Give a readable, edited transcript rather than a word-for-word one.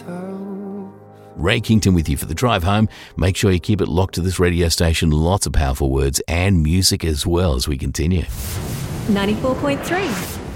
Ray Kington with you for the drive home. Make sure you keep it locked to this radio station. Lots of powerful words and music as well as we continue. 94.3